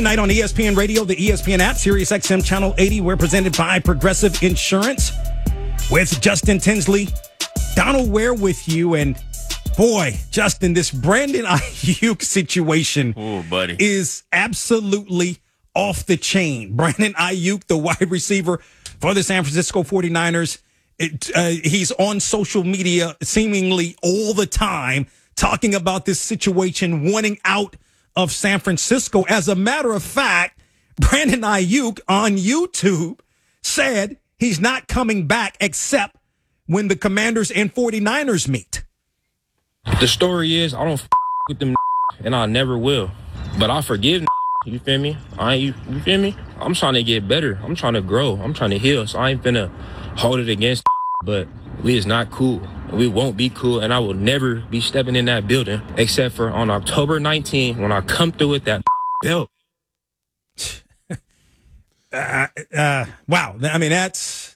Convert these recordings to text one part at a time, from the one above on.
Night on ESPN Radio, the ESPN app, Sirius XM Channel 80. We're presented by Progressive Insurance with Justin Tinsley. Donald Ware with you. And boy, Justin, this Brandon Ayuk situation is absolutely off the chain. Brandon Ayuk, the wide receiver for the San Francisco 49ers, he's on social media seemingly all the time talking about this situation, wanting out of San Francisco. As a matter of fact, Brandon Ayuk on YouTube said he's not coming back except when the Commanders and 49ers meet. The story is I don't with them and I never will. But I forgive. You feel me? You feel me? I'm trying to get better. I'm trying to grow. I'm trying to heal. So I ain't finna hold it against. But we is not cool. We won't be cool, and I will never be stepping in that building except for on October 19th when I come through with that belt. Wow. I mean, that's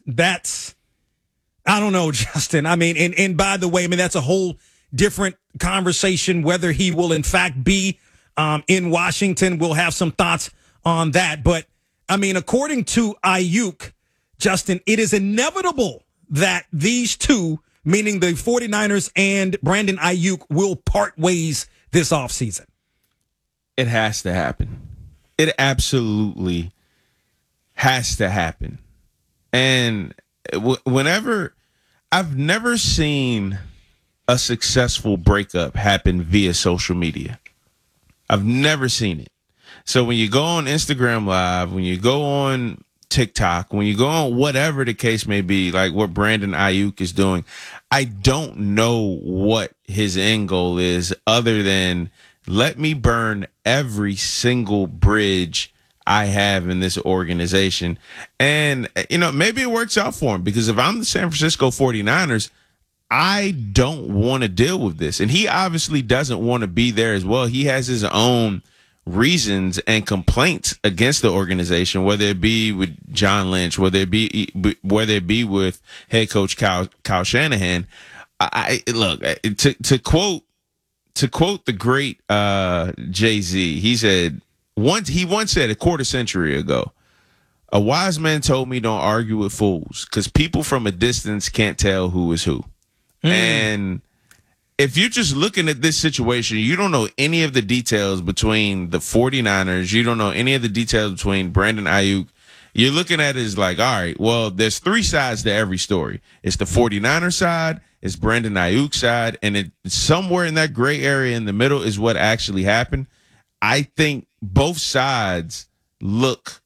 I don't know, Justin. I mean, and by the way, I mean, that's a whole different conversation, whether he will in fact be in Washington. We'll have some thoughts on that. But I mean, according to Ayuk, Justin, it is inevitable that these two, meaning the 49ers and Brandon Ayuk, will part ways this offseason. It has to happen. It absolutely has to happen. And whenever, I've never seen a successful breakup happen via social media. I've never seen it. So when you go on Instagram Live, when you go on TikTok, when you go on whatever the case may be, like what Brandon Ayuk is doing, I don't know what his end goal is other than let me burn every single bridge I have in this organization. And, you know, maybe it works out for him, because if I'm the San Francisco 49ers, I don't want to deal with this. And he obviously doesn't want to be there as well. He has his own reasons and complaints against the organization, whether it be with John Lynch, whether it be with head coach Kyle Shanahan. Look, to quote the great Jay-Z, he once said a quarter century ago, "A wise man told me don't argue with fools, because people from a distance can't tell who is who." And if you're just looking at this situation, you don't know any of the details between the 49ers. You don't know any of the details between Brandon Ayuk. You're looking at it as like, all right, well, there's three sides to every story. It's the 49er side, it's Brandon Ayuk side, and somewhere in that gray area in the middle is what actually happened. I think both sides look,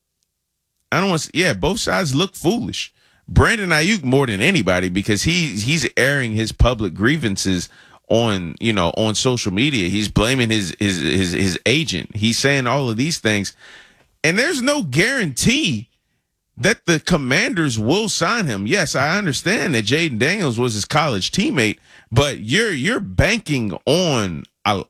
both sides look foolish. Brandon Ayuk more than anybody, because he's airing his public grievances on social media. He's blaming his agent. He's saying all of these things, and there's no guarantee that the Commanders will sign him. Yes, I understand that Jaden Daniels was his college teammate, but you're banking on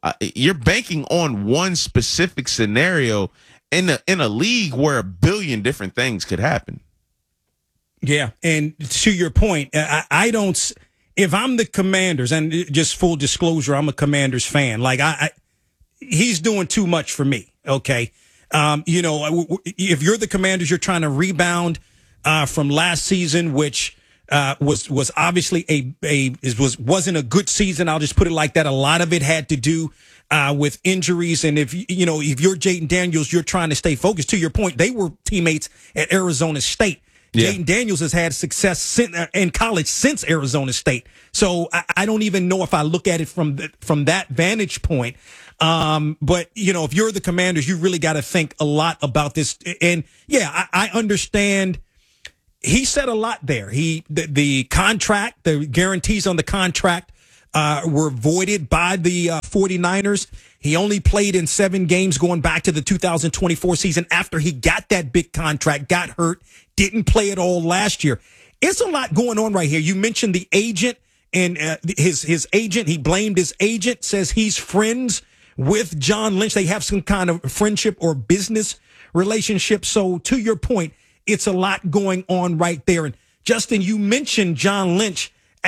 one specific scenario in a league where a billion different things could happen. Yeah, and to your point, I don't. If I'm the Commanders, and just full disclosure, I'm a Commanders fan. Like he's doing too much for me. Okay, if you're the Commanders, you're trying to rebound from last season, which was obviously wasn't a good season. I'll just put it like that. A lot of it had to do with injuries, and if you're Jaden Daniels, you're trying to stay focused. To your point, they were teammates at Arizona State. Yeah. Jaden Daniels has had success in college since Arizona State. So I don't even know if I look at it from that vantage point. But, if you're the Commanders, you really got to think a lot about this. And, yeah, I understand. He said a lot there. The contract, the guarantees on the contract were voided by the 49ers. He only played in 7 games going back to the 2024 season after he got that big contract, got hurt, didn't play at all last year. It's a lot going on right here. You mentioned the agent and his agent. He blamed his agent, says he's friends with John Lynch. They have some kind of friendship or business relationship. So to your point, it's a lot going on right there. And Justin, you mentioned John Lynch